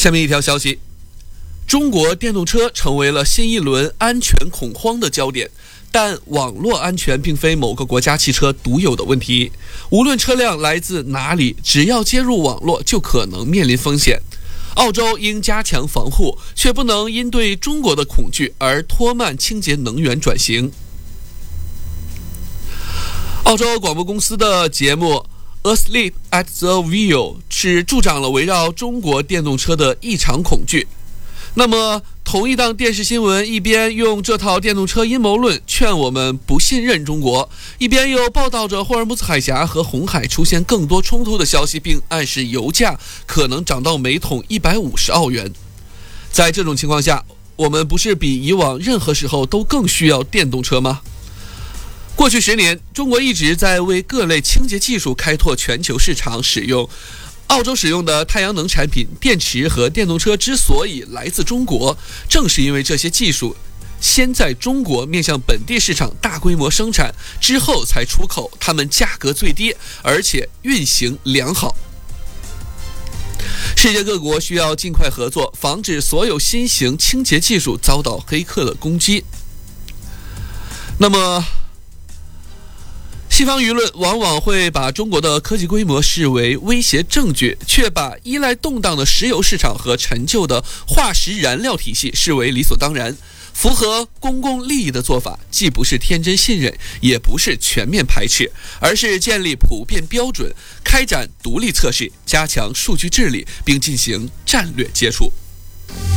下面一条消息，中国电动车成为了新一轮安全恐慌的焦点，但网络安全并非某个国家汽车独有的问题，无论车辆来自哪里，只要接入网络就可能面临风险。澳洲应加强防护，却不能因对中国的恐惧而拖慢清洁能源转型。澳洲广播公司的节目 Asleep at the Wheel 是助长了围绕中国电动车的异常恐惧。那么同一档电视新闻一边用这套电动车阴谋论劝我们不信任中国，一边又报道着霍尔木兹海峡和红海出现更多冲突的消息，并暗示油价可能涨到每桶150澳元。在这种情况下，我们不是比以往任何时候都更需要电动车吗？过去10年，中国一直在为各类清洁技术开拓全球市场使用。澳洲使用的太阳能产品、电池和电动车之所以来自中国，正是因为这些技术先在中国面向本地市场大规模生产，之后才出口，它们价格最低，而且运行良好。世界各国需要尽快合作，防止所有新型清洁技术遭到黑客的攻击。那么西方舆论往往会把中国的科技规模视为威胁证据，却把依赖动荡的石油市场和陈旧的化石燃料体系视为理所当然。符合公共利益的做法，既不是天真信任，也不是全面排斥，而是建立普遍标准，开展独立测试，加强数据治理，并进行战略接触。